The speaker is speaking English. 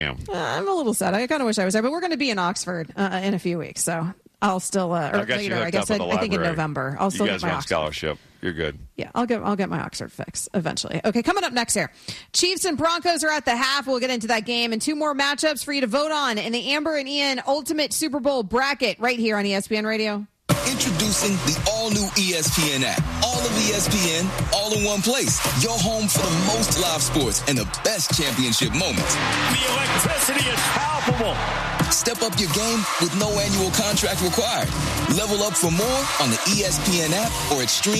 I'm a little sad. I kind of wish I was there, but we're going to be in Oxford in a few weeks, so I'll still or later. I guess I think in November. I'll still get my Oxford scholarship. You're good. Yeah, I'll get my Oxford fix eventually. Okay, coming up next here, Chiefs and Broncos are at the half. We'll get into that game and two more matchups for you to vote on in the Amber and Ian Ultimate Super Bowl bracket right here on ESPN Radio. Introducing the all-new ESPN app. All of ESPN, all in one place. Your home for the most live sports and the best championship moments. The electricity is palpable. Step up your game with no annual contract required. Level up for more on the ESPN app or at Stream